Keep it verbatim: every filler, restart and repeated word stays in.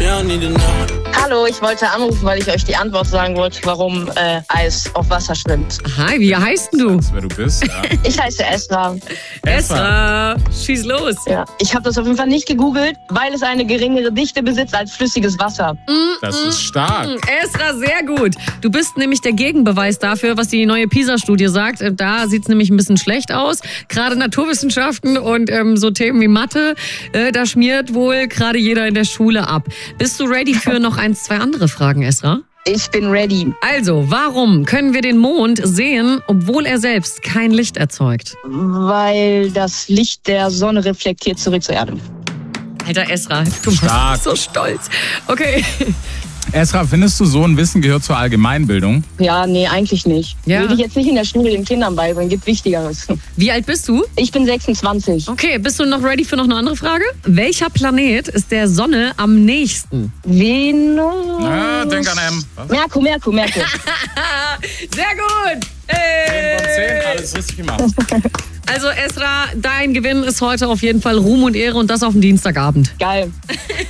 Hallo, ich wollte anrufen, weil ich euch die Antwort sagen wollte, warum äh, Eis auf Wasser schwimmt. Hi, wie heißt denn du? Das, wer du bist, ja. Ich heiße Esra. Esra, schieß los. Ja. Ich habe das auf jeden Fall nicht gegoogelt, weil es eine geringere Dichte besitzt als flüssiges Wasser. Das ist stark. Esra, sehr gut. Du bist nämlich der Gegenbeweis dafür, was die neue PISA-Studie sagt. Da sieht es nämlich ein bisschen schlecht aus. Gerade Naturwissenschaften und ähm, so Themen wie Mathe, äh, da schmiert wohl gerade jeder in der Schule ab. Bist du ready für noch ein, zwei andere Fragen, Esra? Ich bin ready. Also, warum können wir den Mond sehen, obwohl er selbst kein Licht erzeugt? Weil das Licht der Sonne reflektiert zurück zur Erde. Alter Esra, du Stark. bist so stolz. Okay. Esra, findest du, so ein Wissen gehört zur Allgemeinbildung? Ja, nee, eigentlich nicht. Ja. Würde ich jetzt nicht in der Schule den Kindern beibringen, gibt Wichtigeres. Wie alt bist du? Ich bin sechsundzwanzig. Okay, bist du noch ready für noch eine andere Frage? Welcher Planet ist der Sonne am nächsten? Venus. Ah, denk an M. Was? Merkur, Merkur, Merkur. Sehr gut! Hey. zehn von zehn, alles richtig gemacht. Also Esra, dein Gewinn ist heute auf jeden Fall Ruhm und Ehre und das auf dem Dienstagabend. Geil.